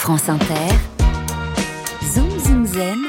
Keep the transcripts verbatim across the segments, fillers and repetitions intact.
France Inter, Zoom Zoom Zen,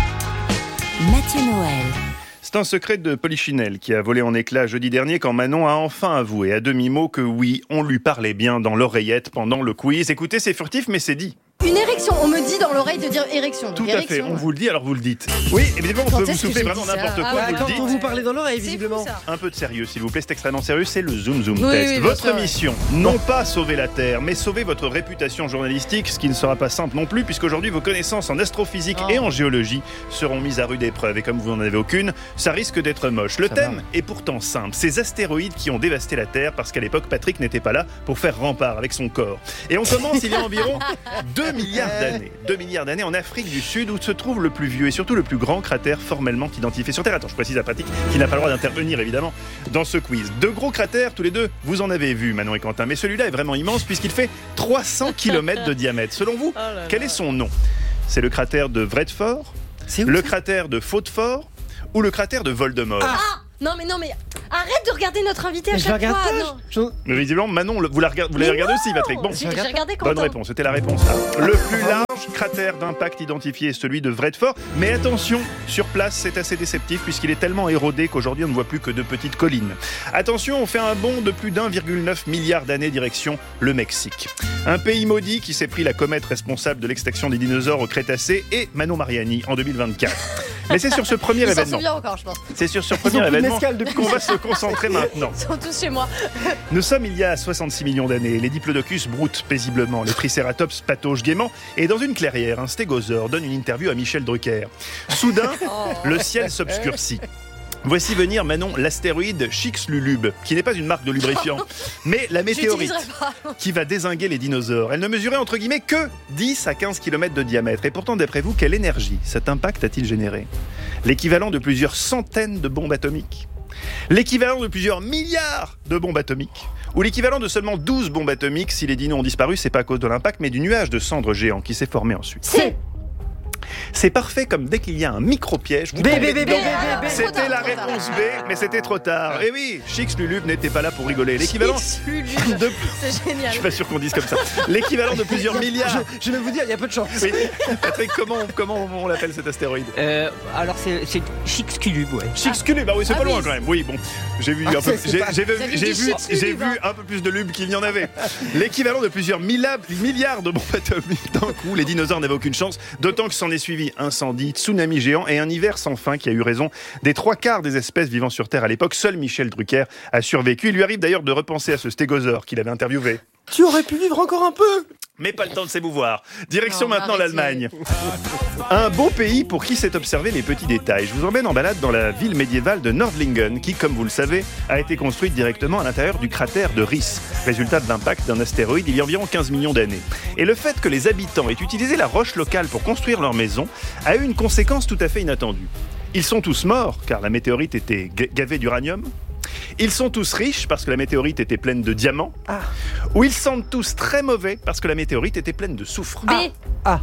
Mathieu Noël. C'est un secret de Polichinelle qui a volé en éclats jeudi dernier quand Manon a enfin avoué à demi-mot que oui, on lui parlait bien dans l'oreillette pendant le quiz. Écoutez, c'est furtif mais c'est dit. Une érection, on me dit dans l'oreille de dire érection. Tout érection. à fait, on vous le dit alors vous le dites. Oui, évidemment on Quand peut vous est-ce que souffler j'ai vraiment dit ça n'importe quoi, Ah vous ouais, le quand dites. on vous parlez dans l'oreille, C'est visiblement. fou, ça. Un peu de sérieux s'il vous plaît, c'est extrêmement sérieux, c'est le Zoom Zoom Oui, Test. oui, bien Votre sûr, ouais. mission, non pas sauver la Terre, mais sauver votre réputation journalistique, ce qui ne sera pas simple non plus, puisqu'aujourd'hui vos connaissances en astrophysique Oh. et en géologie seront mises à rude épreuve. Et comme vous n'en avez aucune, ça risque d'être moche. Le Ça thème va. est pourtant simple, ces astéroïdes qui ont dévasté la Terre, parce qu'à l'époque Patrick n'était pas là pour faire rempart avec son corps. Et on commence il y a environ deux milliards d'années. deux milliards d'années en Afrique du Sud, où se trouve le plus vieux et surtout le plus grand cratère formellement identifié sur Terre. Attends, je précise à Patrick qui n'a pas le droit d'intervenir évidemment dans ce quiz. Deux gros cratères, tous les deux, vous en avez vu, Manon et Quentin, mais celui-là est vraiment immense puisqu'il fait trois cents kilomètres de diamètre. Selon vous, Oh là là. quel est son nom? C'est le cratère de Vredefort, C'est où le ça cratère de Fautefort ou le cratère de Voldemort? Ah non mais non mais arrête de regarder notre invité à Mais je chaque la regarde fois. pas, Non. je- Mais visiblement, Manon, le- vous la regardez, vous l'avez Mais regardé aussi, Patrick. Bon, J'ai regarde j'ai regardé bonne Quentin. réponse, c'était la réponse A. Le plus large cratère d'impact identifié est celui de Vredefort. Mais attention, sur place, c'est assez déceptif puisqu'il est tellement érodé qu'aujourd'hui, on ne voit plus que de petites collines. Attention, on fait un bond de plus d'un virgule neuf milliard d'années direction le Mexique. Un pays maudit qui s'est pris la comète responsable de l'extinction des dinosaures au Crétacé et Mano Mariani en deux mille vingt-quatre. Mais c'est sur ce premier Ils s'en événement, souviennent encore, je pense. c'est sur ce Ils ont premier plus de événement mescal depuis. qu'on va se concentrer maintenant. Ils sont tous chez moi. Nous sommes il y a soixante-six millions d'années. Les diplodocus broutent paisiblement, les tricératops pataugent gaiement, et dans une clairière, un stégosaure donne une interview à Michel Drucker. Soudain, le ciel s'obscurcit. Voici venir, Manon, l'astéroïde Chicxulub, qui n'est pas une marque de lubrifiant, mais la météorite J'utiliserai pas. qui va dézinguer les dinosaures. Elle ne mesurait entre guillemets que dix à quinze kilomètres de diamètre. Et pourtant, d'après vous, quelle énergie cet impact a-t-il généré? L'équivalent de plusieurs centaines de bombes atomiques? L'équivalent de plusieurs milliards de bombes atomiques? Ou l'équivalent de seulement douze bombes atomiques si les dinos ont disparu, c'est pas à cause de l'impact, mais du nuage de cendres géants qui s'est formé ensuite. C'est C'est parfait comme dès qu'il y a un micro-piège. vous B, tombez B, B, B, dedans. B, B, B. C'était Trop tard, la trop tard. réponse B, mais c'était trop tard. Et oui, Chicxulub n'était pas là pour rigoler. L'équivalent Chicxulub. de... C'est génial. Je suis pas sûr qu'on dise comme ça. L'équivalent de plusieurs milliards. Je, je vais vous dire, il y a peu de chance. Oui. Patrick, comment, comment on l'appelle cet astéroïde? Euh, alors c'est, c'est Chicxulub, ouais. Chicxulub, ah oui, c'est Ah pas oui, loin quand même. Oui, bon, j'ai vu Ah, un peu, c'est- c'est j'ai, pas- j'ai vu, Vous avez j'ai dit vu, Chicxulub, j'ai vu hein. un peu plus de lube qu'il n'y en avait. L'équivalent de plusieurs milliards, milliards de bombes atomiques d'un coup. Les dinosaures n'avaient aucune chance, d'autant que s'en est suivi incendie, tsunami géant et un hiver sans fin qui a eu raison des trois quarts des espèces vivant sur Terre à l'époque. Seul Michel Drucker a survécu. Il lui arrive d'ailleurs de repenser à ce stégosaure qu'il avait interviewé. Tu aurais pu vivre encore un peu. Mais pas le temps de s'émouvoir. Direction Non, maintenant arrêtez. l'Allemagne. Un beau pays pour qui sait observer les petits détails. Je vous emmène en balade dans la ville médiévale de Nördlingen, qui, comme vous le savez, a été construite directement à l'intérieur du cratère de Riss, résultat de l'impact d'un astéroïde il y a environ quinze millions d'années. Et le fait que les habitants aient utilisé la roche locale pour construire leur maison a eu une conséquence tout à fait inattendue. Ils sont tous morts, car la météorite était ga- gavée d'uranium. Ils sont tous riches parce que la météorite était pleine de diamants. Ah. Ou ils sentent tous très mauvais parce que la météorite était pleine de soufre. B. Ah.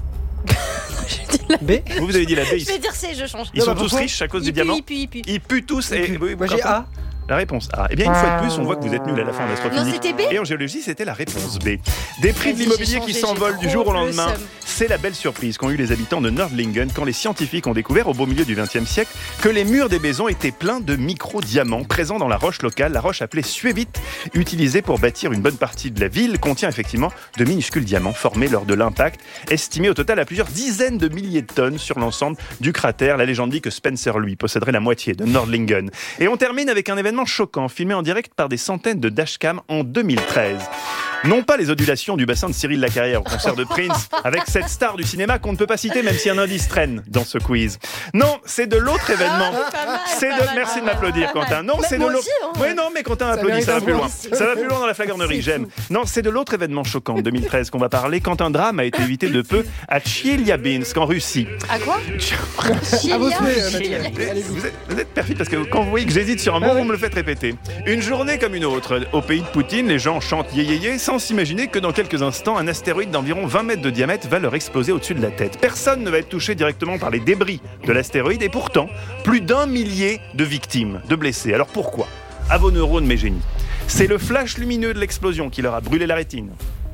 B. Vous, vous avez dit la B. Je Ils, vais dire C, je change. ils Non, sont bah, tous pourquoi riches à cause Il du pue, diamant. il pue, il pue. Ils puent tous et... oui, Moi j'ai Quentin A. La réponse A. Eh bien, une fois de plus, on voit que vous êtes nuls à la fin en Non, astrophysique. c'était B. Et en géologie, c'était la réponse B. Des prix de Vas-y, l'immobilier j'ai qui changé, s'envolent j'ai du jour au trop le lendemain. seum. C'est la belle surprise qu'ont eu les habitants de Nördlingen quand les scientifiques ont découvert au beau milieu du vingtième siècle que les murs des maisons étaient pleins de micro-diamants présents dans la roche locale. La roche appelée suévite, utilisée pour bâtir une bonne partie de la ville, contient effectivement de minuscules diamants formés lors de l'impact, estimés au total à plusieurs dizaines de milliers de tonnes sur l'ensemble du cratère. La légende dit que Spencer, lui, posséderait la moitié de Nördlingen. Et on termine avec un événement choquant, filmé en direct par des centaines de dashcams en deux mille treize. Non pas les ondulations du bassin de Cyril Lacarrière au concert de Prince, avec cette star du cinéma qu'on ne peut pas citer même si un indice traîne dans ce quiz. Non, c'est de l'autre événement. Pas mal, C'est pas de... mal, Merci de pas mal, m'applaudir, pas mal. Quentin. Non, Mais c'est de moi l'autre... aussi, hein. Oui, non, mais Quentin Ça applaudit, ça va mérite plus un loin. point. Ça va plus loin dans la flagornerie, j'aime. Non, c'est de l'autre événement choquant de deux mille treize qu'on va parler, quand un drame a été évité de peu à Tcheliabinsk, en Russie. À quoi À vos Chilien. souhaits, Mathieu. Chilien. Allez-y. Vous êtes, vous êtes perfide parce que quand vous voyez que j'hésite sur un mot, vous me le faites répéter. Une journée comme une autre. Au pays de Poutine, les gens chantent yé yé yé sans s'imaginer que dans quelques instants, un astéroïde d'environ vingt mètres de diamètre va leur exploser au-dessus de la tête. Personne ne va être touché directement par les débris de l'astéroïde et pourtant, plus d'un millier de victimes, de blessés. Alors pourquoi? À vos neurones, mes génies. C'est le flash lumineux de l'explosion qui leur a brûlé la rétine.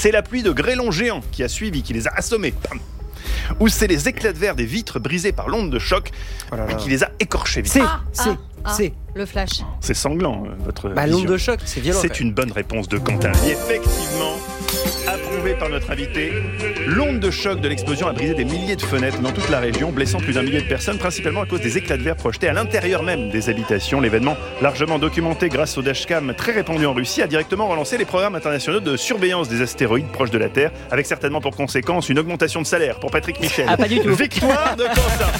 c'est la pluie de grêlons géants qui a suivi, qui les a assommés. Pam. Ou c'est les éclats de verre des vitres brisées par l'onde de choc Oh là là. qui les a écorchés. C'est, Ah, c'est, ah, c'est. Le flash. C'est sanglant, euh, votre Bah, vision. l'onde de choc, c'est violent. C'est une bonne réponse de Quentin. Et effectivement, approuvé par notre invité, l'onde de choc de l'explosion a brisé des milliers de fenêtres dans toute la région, blessant plus d'un millier de personnes, principalement à cause des éclats de verre projetés à l'intérieur même des habitations. L'événement, largement documenté grâce au dashcam très répandu en Russie, a directement relancé les programmes internationaux de surveillance des astéroïdes proches de la Terre, avec certainement pour conséquence une augmentation de salaire pour Patrick Michel. Ah, pas du tout. Victoire de Quentin.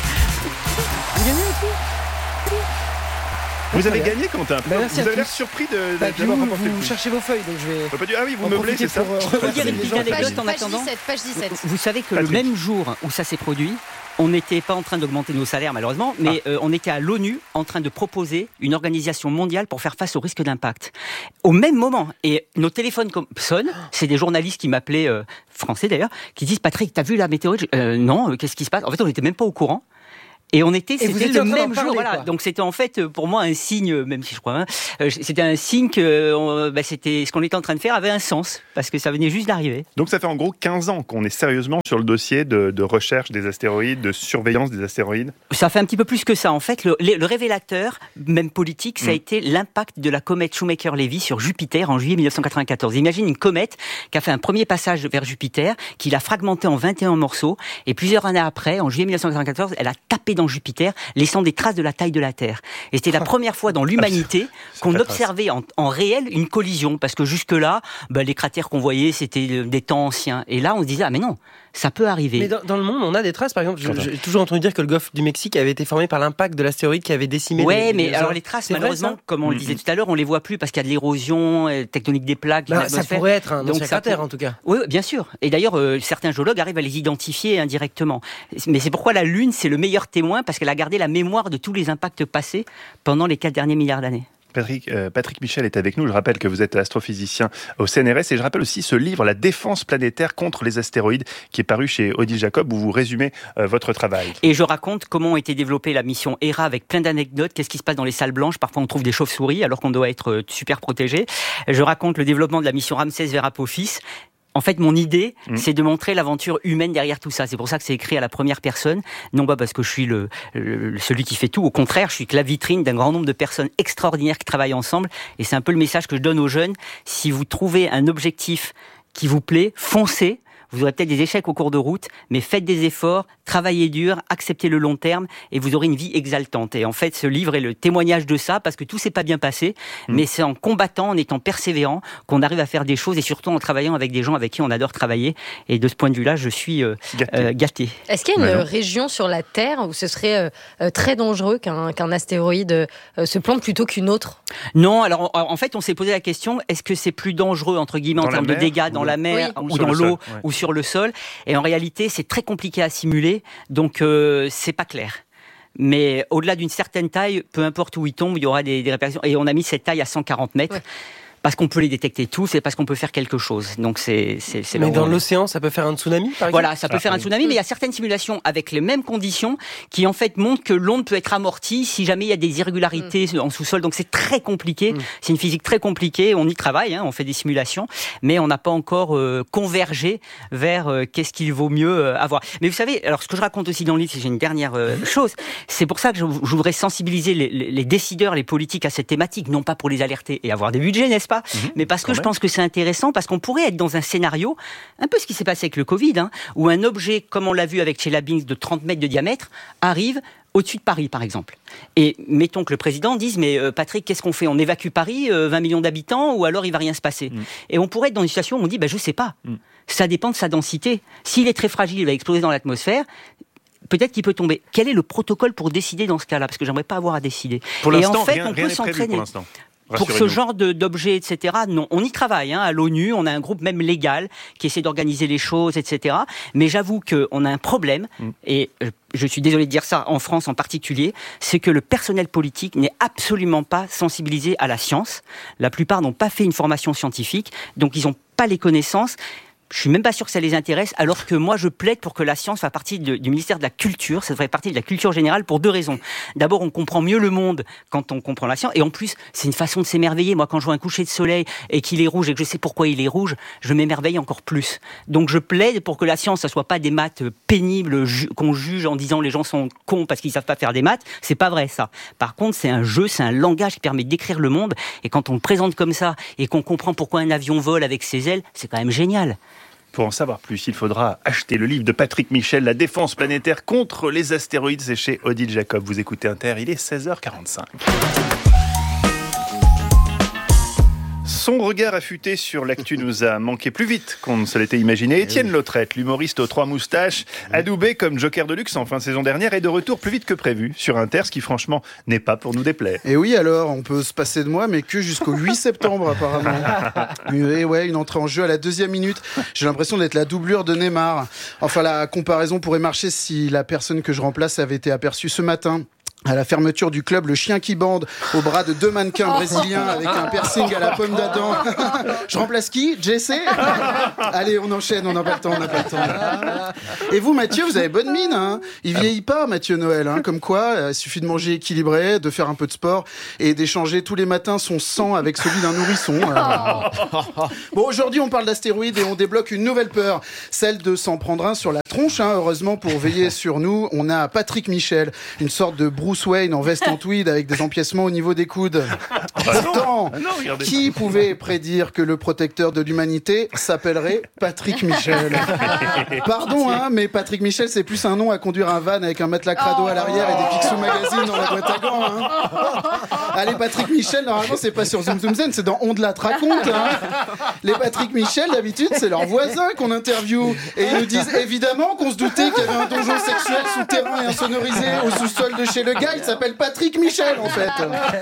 Vous avez gagné, Quentin. Bah, merci vous à avez l'air tous. surpris de, Bah, de- puis d'avoir vous, remporté le vous prix. cherchez vos feuilles, donc je vais. On peut dire, ah oui, vous en meublez, c'est profiter ça pour, euh, Je peux vous dire une les petite gens- anecdote Page, en page attendant. dix-sept, page dix-sept. Vous savez que Patrick. le même jour où ça s'est produit, on n'était pas en train d'augmenter nos salaires malheureusement, mais euh, on était à l'ONU en train de proposer une organisation mondiale pour faire face au risque d'impact. Au même moment, et nos téléphones com- sonnent, c'est des journalistes qui m'appelaient, euh, français d'ailleurs, qui disent « Patrick, t'as vu la météo ?» euh, Non, euh, qu'est-ce qui se passe ? En fait, on n'était même pas au courant. Et on était, Et vous c'était étiez le en train d'en même jour, parler, voilà. quoi. Donc c'était en fait pour moi un signe, même si je crois, hein, euh, c'était un signe que euh, bah, c'était ce qu'on était en train de faire avait un sens parce que ça venait juste d'arriver. Donc ça fait en gros quinze ans qu'on est sérieusement sur le dossier de, de recherche des astéroïdes, de surveillance des astéroïdes. Ça fait un petit peu plus que ça en fait. Le, le révélateur, même politique, ça a Mm. été l'impact de la comète Shoemaker-Levy sur Jupiter en juillet mille neuf cent quatre-vingt-quatorze. Imagine une comète qui a fait un premier passage vers Jupiter, qui l'a fragmenté en vingt et un morceaux, et plusieurs années après, en juillet mille neuf cent quatre-vingt-quatorze, elle a tapé dans Jupiter, laissant des traces de la taille de la Terre. Et c'était la première fois dans l'humanité qu'on la trace. observait en, en réel une collision, parce que jusque-là, bah, les cratères qu'on voyait, c'était des temps anciens. Et là, on se disait, ah mais non, ça peut arriver. Mais dans, dans le monde, on a des traces. Par exemple, je- j'ai toujours entendu dire que le golfe du Mexique avait été formé par l'impact de l'astéroïde qui avait décimé. Ouais, les- les mais dinosaures. alors les traces, C'est vrai, malheureusement, ça comme on le Mm, disait mm. tout à l'heure, on les voit plus parce qu'il y a de l'érosion euh, tectonique des plaques. de Bah, ça l'atmosphère. pourrait être un Donc ancien ça cratère, pour- en tout cas. Oui, bien sûr. Et d'ailleurs, euh, certains géologues arrivent à les identifier indirectement. Mais c'est pourquoi la Lune, c'est le meilleur témoin, parce qu'elle a gardé la mémoire de tous les impacts passés pendant les quatre derniers milliards d'années. Patrick, euh, Patrick Michel est avec nous. Je rappelle que vous êtes astrophysicien au C N R S et je rappelle aussi ce livre, La défense planétaire contre les astéroïdes, qui est paru chez Odile Jacob, où vous résumez euh, votre travail. Et je raconte comment a été développée la mission E R A avec plein d'anecdotes. Qu'est-ce qui se passe dans les salles blanches ? Parfois, on trouve des chauves-souris alors qu'on doit être euh, super protégé. Je raconte le développement de la mission Ramsès vers Apophis. En fait, mon idée, Mmh. c'est de montrer l'aventure humaine derrière tout ça. C'est pour ça que c'est écrit à la première personne, non pas parce que je suis le, le- celui qui fait tout. Au contraire, je suis que la vitrine d'un grand nombre de personnes extraordinaires qui travaillent ensemble. Et c'est un peu le message que je donne aux jeunes. Si vous trouvez un objectif qui vous plaît, foncez. Vous aurez peut-être des échecs au cours de route, mais faites des efforts, travaillez dur, acceptez le long terme et vous aurez une vie exaltante. Et en fait, ce livre est le témoignage de ça, parce que tout s'est pas bien passé, mmh. mais c'est en combattant, en étant persévérant, qu'on arrive à faire des choses, et surtout en travaillant avec des gens avec qui on adore travailler. Et de ce point de vue-là, je suis euh, Gâté. euh, gâté. Est-ce qu'il y a une Ouais, non. région sur la Terre où ce serait euh, très dangereux qu'un, qu'un astéroïde euh, se plante plutôt qu'une autre ? Non, alors en, en fait, on s'est posé la question, est-ce que c'est plus dangereux, entre guillemets, Dans en la termes de mer, dégâts ou- dans la mer, Oui. ou, Ou sur dans le l'eau, sol, ouais. ou sur le sol? Et en réalité, c'est très compliqué à simuler, donc euh, c'est pas clair. Mais au-delà d'une certaine taille, peu importe où il tombe, il y aura des, des répercussions. Et on a mis cette taille à cent quarante mètres. Ouais. Parce qu'on peut les détecter tous et parce qu'on peut faire quelque chose. Donc c'est, c'est, c'est là Mais où dans on est. l'océan, ça peut faire un tsunami, par exemple. Voilà, ça peut Ah, faire un oui. tsunami, mais il y a certaines simulations avec les mêmes conditions qui en fait montrent que l'onde peut être amortie si jamais il y a des irrégularités en sous-sol. Donc c'est très compliqué, Mm. c'est une physique très compliquée. On y travaille, hein, on fait des simulations, mais on n'a pas encore euh, convergé vers euh, qu'est-ce qu'il vaut mieux euh, avoir. Mais vous savez, alors ce que je raconte aussi dans le livre, c'est j'ai une dernière euh, chose. C'est pour ça que je, je voudrais sensibiliser les, les, les décideurs, les politiques à cette thématique, non pas pour les alerter et avoir des budgets, n'est-ce pas, Mmh. mais parce que Quand je même. pense que c'est intéressant, parce qu'on pourrait être dans un scénario, un peu ce qui s'est passé avec le Covid, hein, où un objet, comme on l'a vu avec Chelyabinsk, de trente mètres de diamètre, arrive au-dessus de Paris, par exemple. Et mettons que le président dise, mais euh, Patrick, qu'est-ce qu'on fait ? On évacue Paris, euh, vingt millions d'habitants, ou alors il va rien se passer ? Mm. Et on pourrait être dans une situation où on dit, bah, je sais pas. Mm. Ça dépend de sa densité. S'il est très fragile, il va exploser dans l'atmosphère. Peut-être qu'il peut tomber. Quel est le protocole pour décider dans ce cas-là ? Parce que j'aimerais pas avoir à décider. Pour Et l'instant, en fait, rien, on rien peut n'est prévu s'entraîner. pour l'instant. Pour ce Rassurez-nous. genre de, d'objets, et cetera, non. On y travaille, hein, à l'ONU, on a un groupe même légal qui essaie d'organiser les choses, et cetera. Mais j'avoue qu'on a un problème, Mm. et euh, je suis désolé de dire ça, en France en particulier, c'est que le personnel politique n'est absolument pas sensibilisé à la science. La plupart n'ont pas fait une formation scientifique, donc ils n'ont pas les connaissances. Je suis même pas sûr que ça les intéresse, alors que moi je plaide pour que la science fasse partie de, du ministère de la Culture, ça devrait faire partie de la culture générale pour deux raisons. D'abord, on comprend mieux le monde quand on comprend la science, et en plus, c'est une façon de s'émerveiller. Moi, quand je vois un coucher de soleil et qu'il est rouge et que je sais pourquoi il est rouge, je m'émerveille encore plus. Donc je plaide pour que la science, ça soit pas des maths pénibles ju- qu'on juge en disant les gens sont cons parce qu'ils savent pas faire des maths. C'est pas vrai ça. Par contre, c'est un jeu, c'est un langage qui permet de décrire le monde, et quand on le présente comme ça et qu'on comprend pourquoi un avion vole avec ses ailes, c'est quand même génial. Pour en savoir plus, il faudra acheter le livre de Patrick Michel, La défense planétaire contre les astéroïdes. C'est chez Odile Jacob. Vous écoutez Inter, il est seize heures quarante-cinq. Son regard affûté sur l'actu nous a manqué plus vite qu'on ne se l'était imaginé. Étienne Lautrette, l'humoriste aux trois moustaches, adoubé comme Joker de luxe en fin de saison dernière, est de retour plus vite que prévu sur Inter, ce qui franchement n'est pas pour nous déplaire. Et oui, alors, on peut se passer de moi, mais que jusqu'au huit septembre apparemment. Et ouais, une entrée en jeu à la deuxième minute. J'ai l'impression d'être la doublure de Neymar. Enfin, la comparaison pourrait marcher si la personne que je remplace avait été aperçue ce matin à la fermeture du club Le Chien qui bande au bras de deux mannequins brésiliens avec un piercing à la pomme d'Adam. Je remplace qui ? Jesse ? Allez, on enchaîne, on n'a pas le temps, on n'a pas le temps. Et vous, Mathieu, vous avez bonne mine, hein ? Il vieillit pas, Mathieu Noël, hein ? Comme quoi, euh, il suffit de manger équilibré, de faire un peu de sport et d'échanger tous les matins son sang avec celui d'un nourrisson. Euh... Bon, aujourd'hui, on parle d'astéroïdes et on débloque une nouvelle peur, celle de s'en prendre un sur la tronche. Hein. Heureusement, pour veiller sur nous, on a Patrick Michel, une sorte de Bruce Wayne en veste en tweed avec des empiècements au niveau des coudes. Pourtant, qui pouvait prédire que le protecteur de l'humanité s'appellerait Patrick Michel ? Pardon, hein, mais Patrick Michel, c'est plus un nom à conduire un van avec un matelas crado à l'arrière et des Picsou Magazine dans la boîte à gants. Hein. Allez, Patrick Michel, normalement, c'est pas sur Zoom Zoom Zen, c'est dans On de la te raconte. Hein. Les Patrick Michel, d'habitude, c'est leurs voisins qu'on interviewe. Et ils nous disent évidemment qu'on se doutait qu'il y avait un donjon sexuel souterrain et insonorisé au sous-sol de chez le gars. Il s'appelle Patrick Michel, en fait.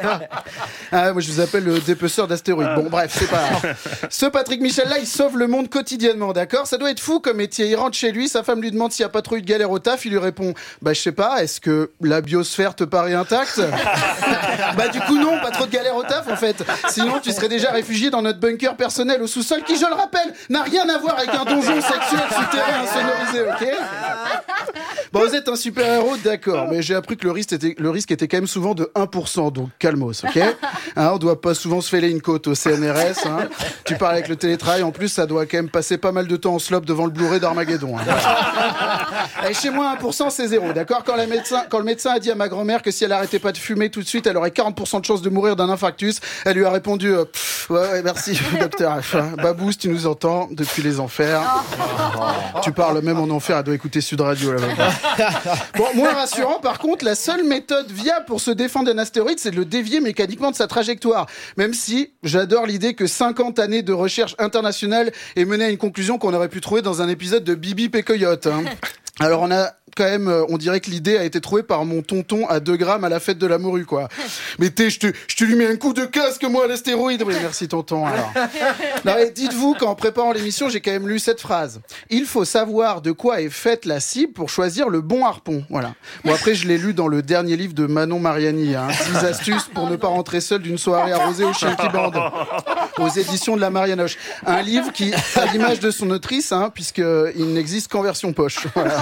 Ah, moi, je vous appelle le dépeceur d'astéroïdes. Bon, bref, c'est pas grave. Ce Patrick Michel-là, il sauve le monde quotidiennement, d'accord ? Ça doit être fou comme métier. Il rentre chez lui, sa femme lui demande s'il n'y a pas trop eu de galère au taf. Il lui répond, bah, je sais pas, est-ce que la biosphère te paraît intacte ? Bah, du coup, non, pas trop de galère au taf, en fait. Sinon, tu serais déjà réfugié dans notre bunker personnel au sous-sol, qui, je le rappelle, n'a rien à voir avec un donjon sexuel souterrain insonorisé, ok ? Bon, vous êtes un super-héros, d'accord, mais j'ai appris que le risque était, le risque était quand même souvent de un pour cent, donc calmos, ok ? Hein, on doit pas souvent se fêler une côte au C N R S, hein. Tu parles avec le télétravail, en plus, ça doit quand même passer pas mal de temps en slop devant le Blu-ray d'Armageddon. Hein. Et chez moi, un pour cent, c'est zéro, d'accord ? Quand, la médecin, quand le médecin a dit à ma grand-mère que si elle arrêtait pas de fumer tout de suite, elle aurait quarante pour cent de chance de mourir d'un infarctus, elle lui a répondu euh, « Ouais, ouais, merci, docteur H. Babou, si tu nous entends, depuis les enfers. Tu parles même en enfer, elle doit écouter Sud Radio, là-bas. Bon, moins rassurant, par contre, la seule méthode viable pour se défendre d'un astéroïde, c'est de le dévier mécaniquement de sa trajectoire. Même si j'adore l'idée que cinquante années de recherche internationale aient mené à une conclusion qu'on aurait pu trouver dans un épisode de Bibi Pécoyote. Hein. Alors on a quand même, on dirait que l'idée a été trouvée par mon tonton à deux grammes à la fête de la morue, quoi. Mais t'es, je te, je te lui mets un coup de casque, moi, à l'astéroïde. Oui, merci, tonton, alors. Non, mais dites-vous qu'en préparant l'émission, j'ai quand même lu cette phrase. Il faut savoir de quoi est faite la cible pour choisir le bon harpon. Voilà. Bon, après, je l'ai lu dans le dernier livre de Manon Mariani, hein. dix astuces pour ne pas rentrer seul d'une soirée arrosée au chien qui bande. Aux éditions de la Marianoche. Un livre qui, à l'image de son autrice, hein, puisqu'il n'existe qu'en version poche. Voilà.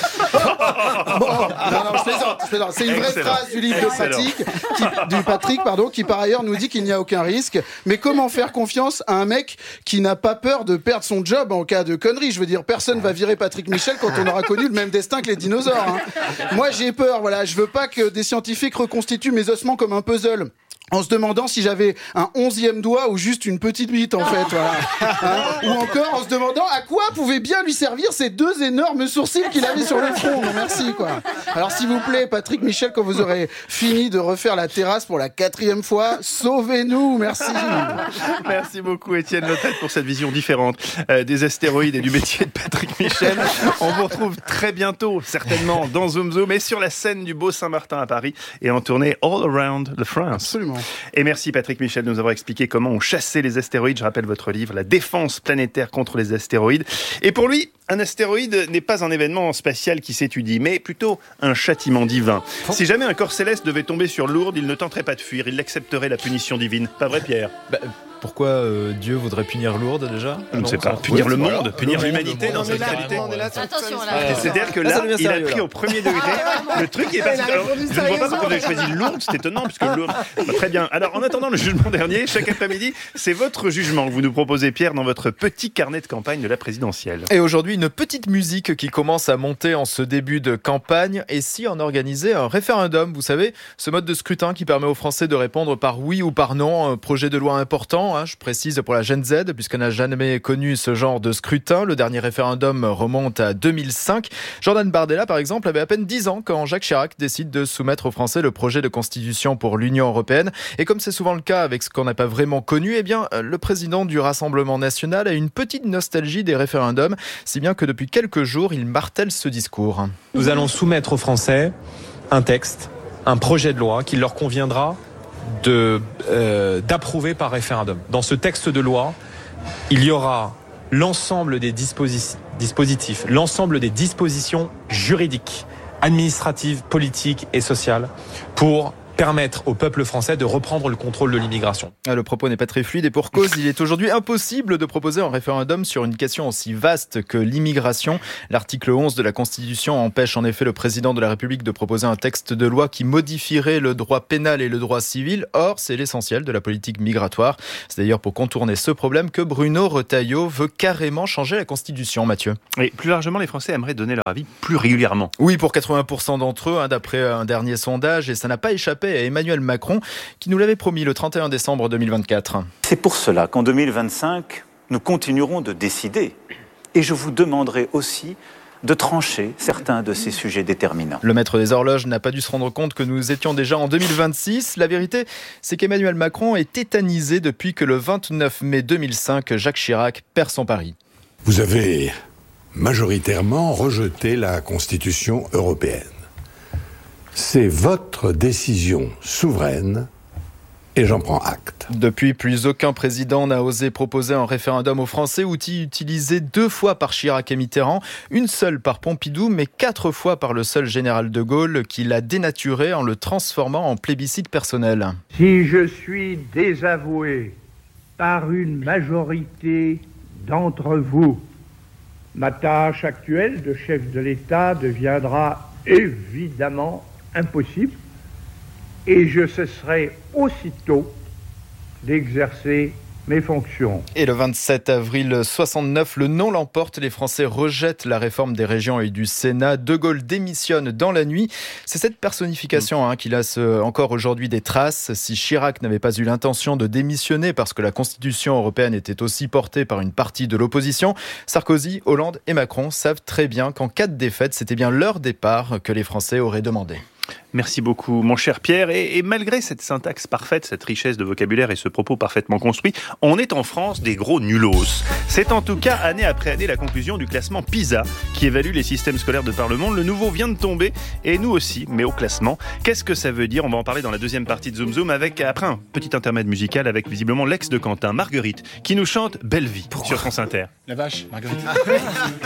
Bon, non, non, je plaisante, je plaisante. C'est une vraie Excellent. Phrase du livre de Patrick, qui, du Patrick, pardon, qui par ailleurs nous dit qu'il n'y a aucun risque. Mais comment faire confiance à un mec qui n'a pas peur de perdre son job en cas de connerie ? Je veux dire, personne va virer Patrick Michel quand on aura connu le même destin que les dinosaures. Hein. Moi, j'ai peur. Voilà, je veux pas que des scientifiques reconstituent mes ossements comme un puzzle. En se demandant si j'avais un onzième doigt ou juste une petite bite, en fait, voilà. Hein, ou encore en se demandant à quoi pouvaient bien lui servir ces deux énormes sourcils qu'il avait sur le front. Non, merci, quoi. Alors, s'il vous plaît, Patrick Michel, quand vous aurez fini de refaire la terrasse pour la quatrième fois, sauvez-nous, merci. Merci beaucoup, Étienne Lautrette, pour cette vision différente euh, des astéroïdes et du métier de Patrick Michel. On vous retrouve très bientôt, certainement, dans Zoom Zoom et sur la scène du Beau Saint-Martin à Paris et en tournée All Around the France. Absolument. Et merci Patrick Michel de nous avoir expliqué comment on chassait les astéroïdes. Je rappelle votre livre, La défense planétaire contre les astéroïdes. Et pour lui, un astéroïde n'est pas un événement spatial qui s'étudie, mais plutôt un châtiment divin. Si jamais un corps céleste devait tomber sur Lourdes, il ne tenterait pas de fuir, il accepterait la punition divine. Pas vrai, Pierre ? bah, pourquoi euh, Dieu voudrait punir Lourdes déjà? Je ne sais pas. ça- Punir oui, le voilà. monde, punir Le l'humanité monde, dans on cette est là, réalité. on est là, Attention, là. Ouais. C'est-à-dire que Là, ça là, devient il a sérieux, pris là. au premier degré. Le truc est parti. Alors, je ne vois pas pourquoi vous avez choisi Lourdes, c'est étonnant, puisque Lourdes. Bah, très bien. Alors, en attendant le jugement dernier, chaque après-midi, c'est votre jugement que vous nous proposez, Pierre, dans votre petit carnet de campagne de la présidentielle. Et aujourd'hui, une petite musique qui commence à monter en ce début de campagne. Et si on organisait un référendum, vous savez, ce mode de scrutin qui permet aux Français de répondre par oui ou par non, un projet de loi important, hein, je précise pour la Gen Z, puisqu'on n'a jamais connu ce genre de scrutin. Le dernier référendum remonte à deux mille cinq. Jordan Bardella, par exemple, avait à peine dix ans quand Jacques Chirac décide de soumettre aux Français le projet de constitution pour l'Union européenne. Et comme c'est souvent le cas avec ce qu'on n'a pas vraiment connu, eh bien, le président du Rassemblement national a une petite nostalgie des référendums, si bien que depuis quelques jours, il martèle ce discours. Nous allons soumettre aux Français un texte, un projet de loi qui leur conviendra de, euh, d'approuver par référendum. Dans ce texte de loi, il y aura l'ensemble des disposi- dispositifs, l'ensemble des dispositions juridiques, administratives, politiques et sociales pour permettre au peuple français de reprendre le contrôle de l'immigration. Le propos n'est pas très fluide et pour cause, il est aujourd'hui impossible de proposer un référendum sur une question aussi vaste que l'immigration. L'article onze de la Constitution empêche en effet le président de la République de proposer un texte de loi qui modifierait le droit pénal et le droit civil. Or, c'est l'essentiel de la politique migratoire. C'est d'ailleurs pour contourner ce problème que Bruno Retailleau veut carrément changer la Constitution, Mathieu. Et plus largement, les Français aimeraient donner leur avis plus régulièrement. Oui, pour quatre-vingts pour cent d'entre eux, hein, d'après un dernier sondage, et ça n'a pas échappé à Emmanuel Macron, qui nous l'avait promis le trente et un décembre deux mille vingt-quatre. C'est pour cela qu'en deux mille vingt-cinq, nous continuerons de décider. Et je vous demanderai aussi de trancher certains de ces sujets déterminants. Le maître des horloges n'a pas dû se rendre compte que nous étions déjà en deux mille vingt-six. La vérité, c'est qu'Emmanuel Macron est tétanisé depuis que le vingt-neuf mai deux mille cinq, Jacques Chirac perd son pari. Vous avez majoritairement rejeté la Constitution européenne. C'est votre décision souveraine et j'en prends acte. Depuis, plus aucun président n'a osé proposer un référendum aux Français, outil utilisé deux fois par Chirac et Mitterrand, une seule par Pompidou, mais quatre fois par le seul général de Gaulle, qui l'a dénaturé en le transformant en plébiscite personnel. Si je suis désavoué par une majorité d'entre vous, ma tâche actuelle de chef de l'État deviendra évidemment impossible et je cesserai aussitôt d'exercer mes fonctions. Et le vingt-sept avril soixante-neuf, le non l'emporte. Les Français rejettent la réforme des régions et du Sénat. De Gaulle démissionne dans la nuit. C'est cette personnification hein, qui laisse encore aujourd'hui des traces. Si Chirac n'avait pas eu l'intention de démissionner parce que la Constitution européenne était aussi portée par une partie de l'opposition, Sarkozy, Hollande et Macron savent très bien qu'en cas de défaite, c'était bien leur départ que les Français auraient demandé. Merci beaucoup, mon cher Pierre. Et, et malgré cette syntaxe parfaite, cette richesse de vocabulaire et ce propos parfaitement construit, on est en France des gros nulos. C'est en tout cas, année après année, la conclusion du classement PISA, qui évalue les systèmes scolaires de par le monde. Le nouveau vient de tomber, et nous aussi, mais au classement. Qu'est-ce que ça veut dire ? On va en parler dans la deuxième partie de Zoom Zoom, avec, après un petit intermède musical, avec visiblement l'ex de Quentin, Marguerite, qui nous chante Belle Vie. Pourquoi ? Sur France Inter. La vache, Marguerite.